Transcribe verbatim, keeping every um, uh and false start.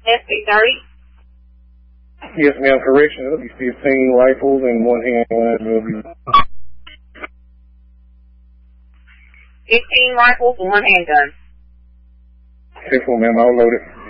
S P thirty? Yes, ma'am. Correction. It'll be fifteen rifles and one handgun. Will be fifteen rifles and one handgun. six, ma'am. I'll load it.